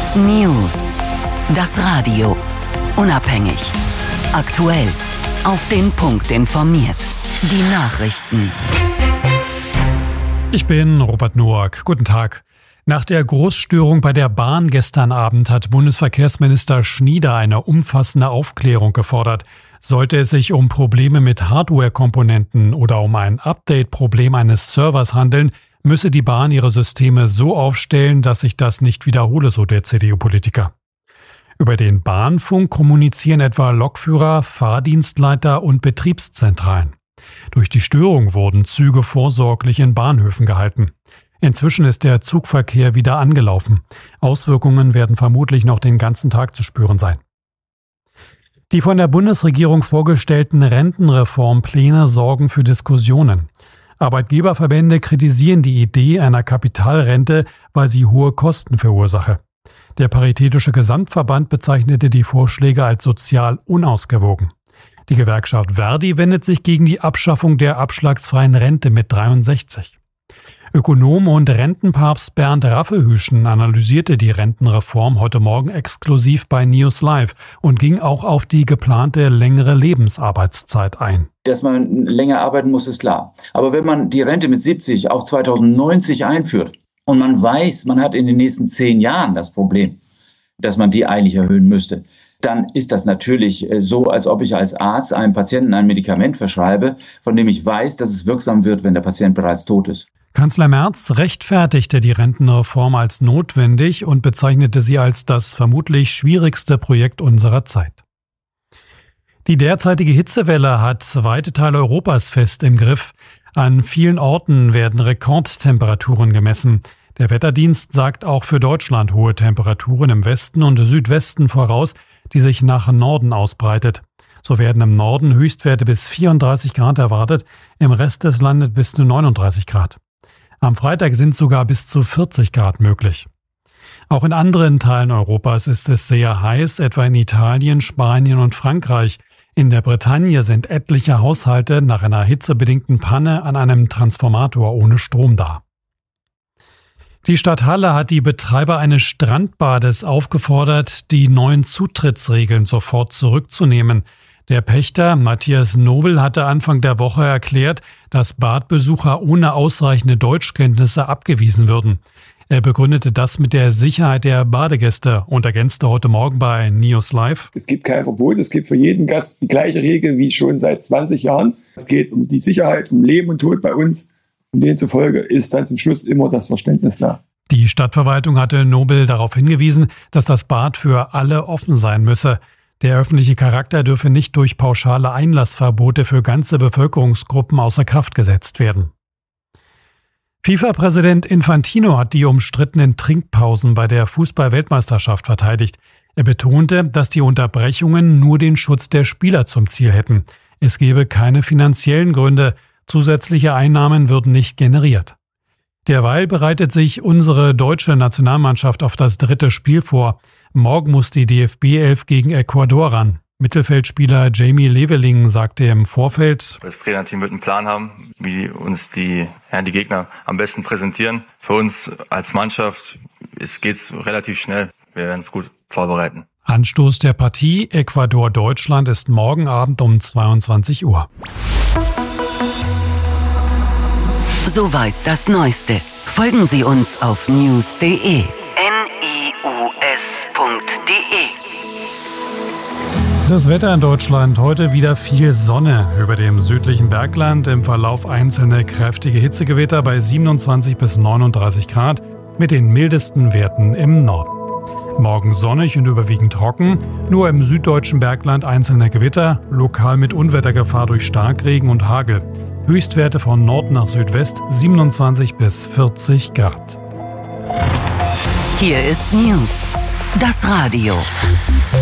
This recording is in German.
News. Das Radio. Unabhängig. Aktuell. Auf den Punkt informiert. Die Nachrichten. Ich bin Robert Noack. Guten Tag. Nach der Großstörung bei der Bahn gestern Abend hat Bundesverkehrsminister Schnieder eine umfassende Aufklärung gefordert. Sollte es sich um Probleme mit Hardware-Komponenten oder um ein Update-Problem eines Servers handeln, müsse die Bahn ihre Systeme so aufstellen, dass sich das nicht wiederhole, so der CDU-Politiker. Über den Bahnfunk kommunizieren etwa Lokführer, Fahrdienstleiter und Betriebszentralen. Durch die Störung wurden Züge vorsorglich in Bahnhöfen gehalten. Inzwischen ist der Zugverkehr wieder angelaufen. Auswirkungen werden vermutlich noch den ganzen Tag zu spüren sein. Die von der Bundesregierung vorgestellten Rentenreformpläne sorgen für Diskussionen. Arbeitgeberverbände kritisieren die Idee einer Kapitalrente, weil sie hohe Kosten verursache. Der Paritätische Gesamtverband bezeichnete die Vorschläge als sozial unausgewogen. Die Gewerkschaft Verdi wendet sich gegen die Abschaffung der abschlagsfreien Rente mit 63. Ökonom und Rentenpapst Bernd Raffelhüschen analysierte die Rentenreform heute Morgen exklusiv bei News Live und ging auch auf die geplante längere Lebensarbeitszeit ein. Dass man länger arbeiten muss, ist klar. Aber wenn man die Rente mit 70 auf 2090 einführt und man weiß, man hat in den nächsten 10 Jahren das Problem, dass man die eigentlich erhöhen müsste, dann ist das natürlich so, als ob ich als Arzt einem Patienten ein Medikament verschreibe, von dem ich weiß, dass es wirksam wird, wenn der Patient bereits tot ist. Kanzler Merz rechtfertigte die Rentenreform als notwendig und bezeichnete sie als das vermutlich schwierigste Projekt unserer Zeit. Die derzeitige Hitzewelle hat weite Teile Europas fest im Griff. An vielen Orten werden Rekordtemperaturen gemessen. Der Wetterdienst sagt auch für Deutschland hohe Temperaturen im Westen und Südwesten voraus, die sich nach Norden ausbreitet. So werden im Norden Höchstwerte bis 34 Grad erwartet, im Rest des Landes bis zu 39 Grad. Am Freitag sind sogar bis zu 40 Grad möglich. Auch in anderen Teilen Europas ist es sehr heiß, etwa in Italien, Spanien und Frankreich. In der Bretagne sind etliche Haushalte nach einer hitzebedingten Panne an einem Transformator ohne Strom da. Die Stadt Halle hat die Betreiber eines Strandbades aufgefordert, die neuen Zutrittsregeln sofort zurückzunehmen. Der Pächter Matthias Nobel hatte Anfang der Woche erklärt, dass Badbesucher ohne ausreichende Deutschkenntnisse abgewiesen würden. Er begründete das mit der Sicherheit der Badegäste und ergänzte heute Morgen bei News Live: Es gibt kein Verbot, es gibt für jeden Gast die gleiche Regel wie schon seit 20 Jahren. Es geht um die Sicherheit, um Leben und Tod bei uns. Und demzufolge ist dann zum Schluss immer das Verständnis da. Die Stadtverwaltung hatte Nobel darauf hingewiesen, dass das Bad für alle offen sein müsse. Der öffentliche Charakter dürfe nicht durch pauschale Einlassverbote für ganze Bevölkerungsgruppen außer Kraft gesetzt werden. FIFA-Präsident Infantino hat die umstrittenen Trinkpausen bei der Fußball-Weltmeisterschaft verteidigt. Er betonte, dass die Unterbrechungen nur den Schutz der Spieler zum Ziel hätten. Es gebe keine finanziellen Gründe, zusätzliche Einnahmen würden nicht generiert. Derweil bereitet sich unsere deutsche Nationalmannschaft auf das 3. Spiel vor. Morgen muss die DFB-11 gegen Ecuador ran. Mittelfeldspieler Jamie Leveling sagte im Vorfeld: Das Trainerteam wird einen Plan haben, wie uns die Gegner am besten präsentieren. Für uns als Mannschaft geht's relativ schnell. Wir werden es gut vorbereiten. Anstoß der Partie Ecuador-Deutschland ist morgen Abend um 22 Uhr. Soweit das Neueste. Folgen Sie uns auf news.de. Das Wetter in Deutschland: heute wieder viel Sonne. Über dem südlichen Bergland im Verlauf einzelne kräftige Hitzegewitter bei 27 bis 39 Grad mit den mildesten Werten im Norden. Morgen sonnig und überwiegend trocken, nur im süddeutschen Bergland einzelne Gewitter, lokal mit Unwettergefahr durch Starkregen und Hagel. Höchstwerte von Nord nach Südwest 27 bis 40 Grad. Hier ist News, das Radio.